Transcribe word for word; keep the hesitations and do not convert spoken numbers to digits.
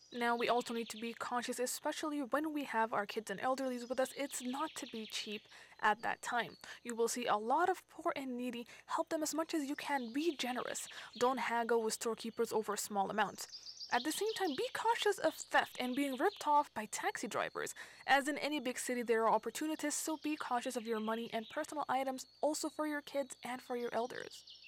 Now, we also need to be conscious, especially when we have our kids and elderlies with us. It's not to be cheap at that time. You will see a lot of poor and needy. Help them as much as you can. Be generous. Don't haggle with storekeepers over small amounts. At the same time, be cautious of theft and being ripped off by taxi drivers. As in any big city, there are opportunities, so be cautious of your money and personal items, also for your kids and for your elders.